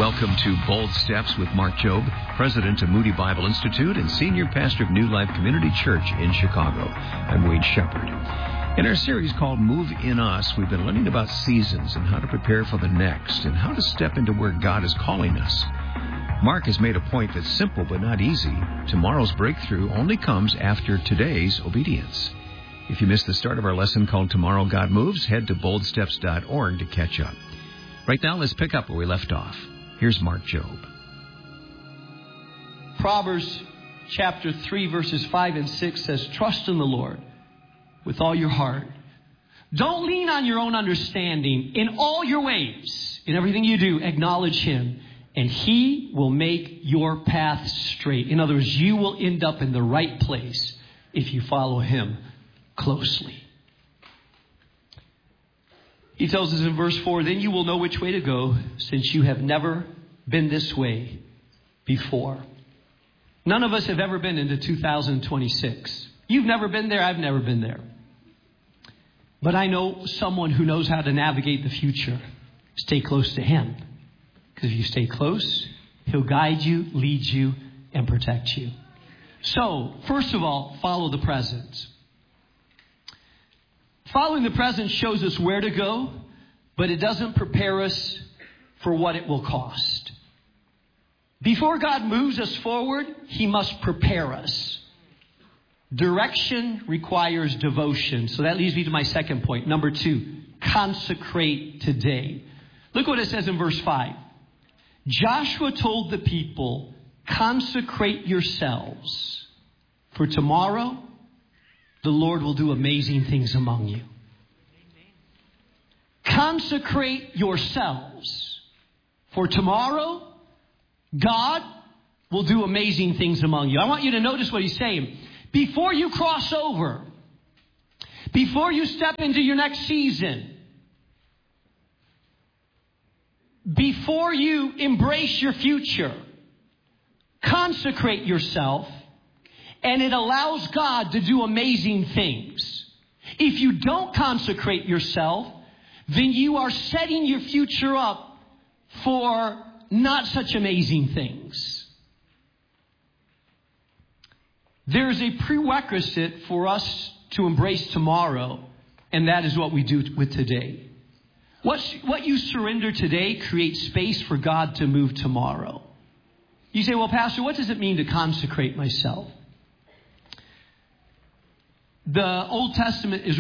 Welcome to Bold Steps with Mark Jobe, President of Moody Bible Institute and Senior Pastor of New Life Community Church in Chicago. I'm Wade Shepard. In our series called Move in Us, we've been learning about seasons and how to prepare for the next and how to step into where God is calling us. Mark has made a point that's simple but not easy. Tomorrow's breakthrough only comes after today's obedience. If you missed the start of our lesson called Tomorrow God Moves, head to boldsteps.org to catch up. Right now, let's pick up where we left off. Here's Mark Jobe. Proverbs chapter 3, verses 5 and 6 says, "Trust in the Lord with all your heart. Don't lean on your own understanding. In all your ways, in everything you do, acknowledge Him, and He will make your path straight." In other words, you will end up in the right place if you follow Him closely. He tells us in verse 4, "Then you will know which way to go, since you have never been this way before." None of us have ever been into 2026. You've never been there. I've never been there. But I know someone who knows how to navigate the future. Stay close to Him. Because if you stay close, He'll guide you, lead you, and protect you. So, first of all, follow the present. Following the present shows us where to go, but it doesn't prepare us for what it will cost. Before God moves us forward, He must prepare us. Direction requires devotion. So that leads me to my second point. Number 2, consecrate today. Look what it says in verse 5. Joshua told the people, "Consecrate yourselves, for tomorrow the Lord will do amazing things among you." Consecrate yourselves, for tomorrow God will do amazing things among you. I want you to notice what He's saying. Before you cross over, before you step into your next season, before you embrace your future, consecrate yourself, and it allows God to do amazing things. If you don't consecrate yourself, then you are setting your future up for not such amazing things. There is a prerequisite for us to embrace tomorrow, and that is what we do with today. What you surrender today creates space for God to move tomorrow. You say, "Well, Pastor, what does it mean to consecrate myself?" The Old Testament is